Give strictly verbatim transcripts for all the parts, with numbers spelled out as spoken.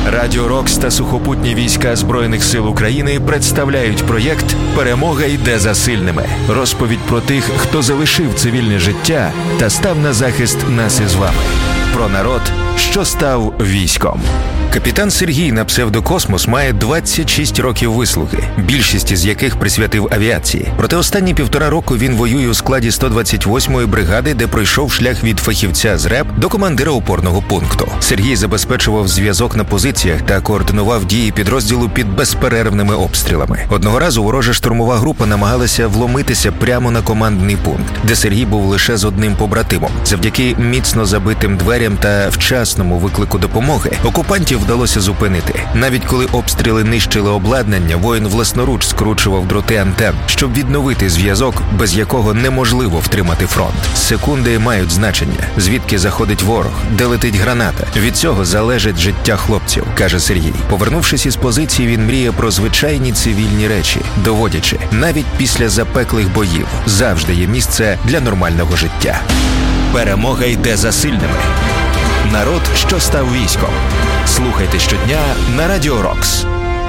Радіо Рокс та сухопутні війська Збройних сил України представляють проєкт «Перемога йде за сильними». Розповідь про тих, хто залишив цивільне життя та став на захист нас із вами. Про народ, що став військом. Капітан Сергій на псевдокосмос має двадцять шість років вислуги, більшість із яких присвятив авіації. Проте останні півтора року він воює у складі сто двадцять восьмої бригади, де пройшов шлях від фахівця з РЕБ до командира опорного пункту. Сергій забезпечував зв'язок на позиціях та координував дії підрозділу під безперервними обстрілами. Одного разу ворожа штурмова група намагалася вломитися прямо на командний пункт, де Сергій був лише з одним побратимом. Завдяки міцно забитим дверям та вчасному виклику допомоги окупантів вдалося зупинити. Навіть коли обстріли нищили обладнання, воїн власноруч скручував дроти антен, щоб відновити зв'язок, без якого неможливо втримати фронт. Секунди мають значення. Звідки заходить ворог, де летить граната. Від цього залежить життя хлопців, каже Сергій. Повернувшись із позиції, він мріє про звичайні цивільні речі, доводячи, навіть після запеклих боїв завжди є місце для нормального життя. Перемога йде за сильними. Народ, що став військом. Слухайте щодня на Радіо Рокс.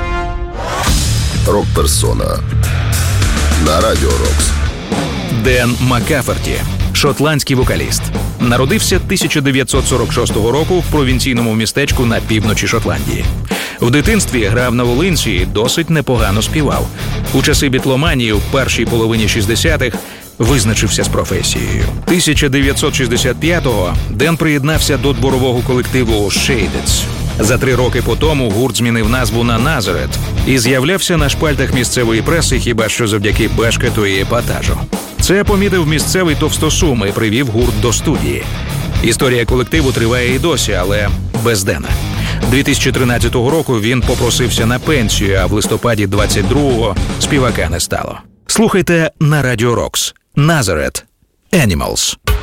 Рок-персона на Радіо Рокс. Ден Маккаферті, шотландський вокаліст. Народився тисяча дев'ятсот сорок шостого року в провінційному містечку на півночі Шотландії. В дитинстві грав на волинці і досить непогано співав. У часи бітломанії в першій половині шістдесятих визначився з професією. тисяча дев'ятсот шістдесят п'ятого Ден приєднався до дворового колективу Shadeds. За три роки по тому гурт змінив назву на Назарет і з'являвся на шпальтах місцевої преси хіба що завдяки бешкету і епатажу. Це помітив місцевий товстосум і привів гурт до студії. Історія колективу триває і досі, але без Дена. дві тисячі тринадцятого року він попросився на пенсію, а в листопаді двадцять другого співака не стало. Слухайте на Радіо Рокс. Назарет. Animals.